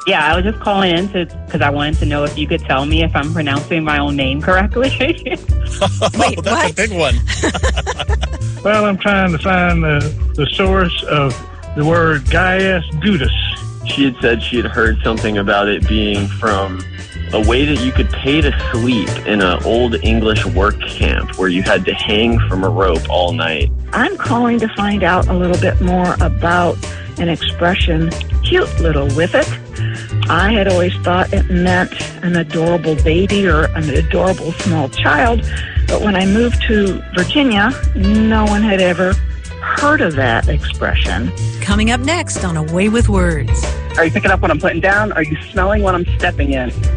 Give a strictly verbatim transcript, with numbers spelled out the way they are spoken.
Yeah, I was just calling in to because I wanted to know if you could tell me if I'm pronouncing my own name correctly. oh, Wait, that's what? a big one. Well, I'm trying to find the, the source of the word Gaius Gudus. She had said she had heard something about it being from a way that you could pay to sleep in an old English work camp where you had to hang from a rope all night. I'm calling to find out a little bit more about an expression, cute little whiffet. I had always thought it meant an adorable baby or an adorable small child, but when I moved to Virginia, no one had ever heard of that expression. Coming up next on A Way with Words. Are you picking up what I'm putting down? Are you smelling what I'm stepping in?